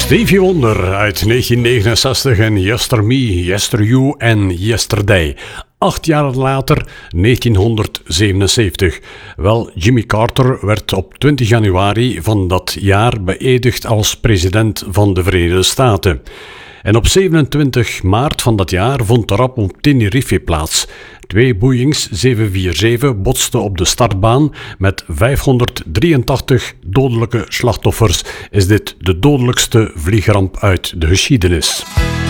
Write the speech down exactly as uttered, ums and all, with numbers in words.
Stevie Wonder uit negentien negenenzestig en Yester Me, Yester You en Yesterday. Acht jaar later, negentienhonderdzevenenzeventig. Wel, Jimmy Carter werd op twintig januari van dat jaar beëdigd als president van de Verenigde Staten. En op zevenentwintig maart van dat jaar vond de ramp op Tenerife plaats. Twee Boeings zeven vier zeven botsten op de startbaan. Met vijfhonderddrieëntachtig dodelijke slachtoffers is dit de dodelijkste vliegramp uit de geschiedenis.